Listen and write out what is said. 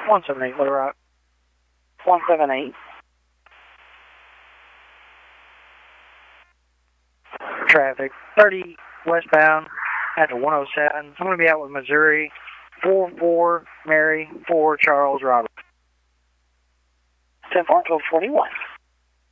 178, Little Rock. 178. Traffic. 30 westbound at the 107. I'm going to be out with Missouri. 44 Mary, 4 Charles Robert. 10-4, 1241.